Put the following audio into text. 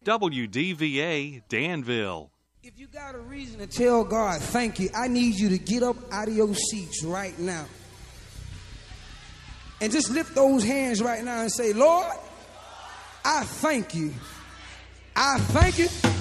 WDVA Danville. If you got a reason to tell God thank you, I need you to get up out of your seats right now. And just lift those hands right now and say, Lord, I thank you. I thank you